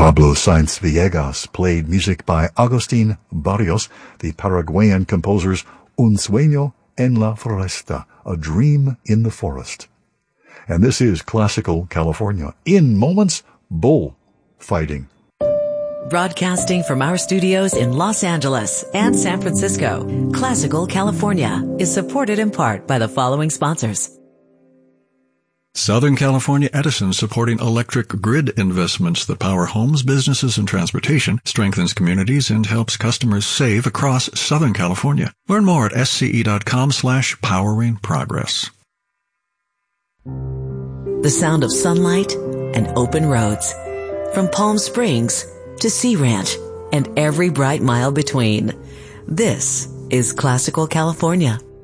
Pablo Sainz Villegas played music by Agustin Barrios, the Paraguayan composer's Un sueño en la foresta, a dream in the forest. And this is Classical California. In moments, bull fighting. Broadcasting from our studios in Los Angeles and San Francisco, Classical California is supported in part by the following sponsors. Southern California Edison, supporting electric grid investments that power homes, businesses, and transportation, strengthens communities, and helps customers save across Southern California. Learn more at sce.com/powering-progress. The sound of sunlight and open roads. From Palm Springs to Sea Ranch and every bright mile between. This is Classical California.